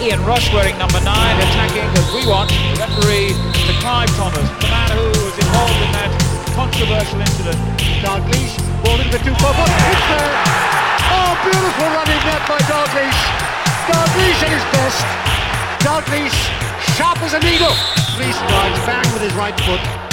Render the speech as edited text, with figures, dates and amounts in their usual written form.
Ian Rush wearing number 9, attacking as we want. The referee, Mr. Clive Thomas, the man who was involved in that controversial incident. Dalglish, ball into the 2-4, it's there! Oh, beautiful running net by Dalglish! Dalglish at his best! Dalglish, sharp as a needle! 3 strides, bang with his right foot.